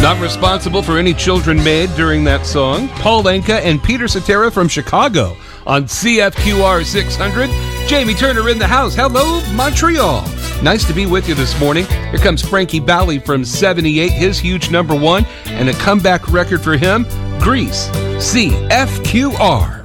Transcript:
Not responsible for any children made during that song. Paul Anka and Peter Cetera from Chicago on CFQR 600. Jamie Turner in the house. Hello, Montreal. Nice to be with you this morning. Here comes Frankie Valli from 78, his huge number one, and a comeback record for him, Grease, CFQR.